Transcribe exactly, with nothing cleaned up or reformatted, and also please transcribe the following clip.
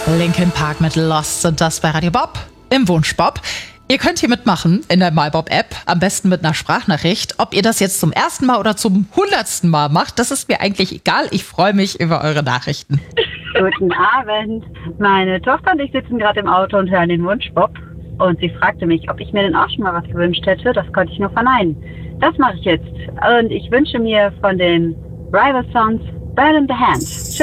Linkin Park mit Lost sind das bei Radio Bob im Wunschbob. Ihr könnt hier mitmachen in der MyBob-App, am besten mit einer Sprachnachricht. Ob ihr das jetzt zum ersten Mal oder zum hundertsten Mal macht, das ist mir eigentlich egal. Ich freue mich über eure Nachrichten. Guten Abend. Meine Tochter und ich sitzen gerade im Auto und hören den Wunschbob. Und sie fragte mich, ob ich mir denn auch schon mal was gewünscht hätte. Das konnte ich nur verneinen. Das mache ich jetzt. Und ich wünsche mir von den Rival Sons Burn in the Hand. Tschüss.